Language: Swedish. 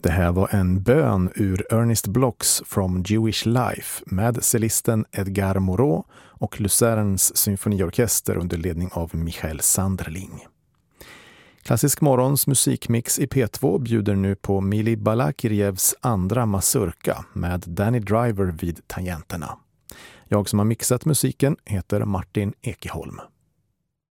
Det här var en bön ur Ernest Blochs From Jewish Life med cellisten Edgar Moreau och Luzerns symfoniorkester under ledning av Michael Sanderling. Klassisk morgons musikmix i P2 bjuder nu på Mili Balakirjevs andra mazurka med Danny Driver vid tangenterna. Jag som har mixat musiken heter Martin Ekeholm.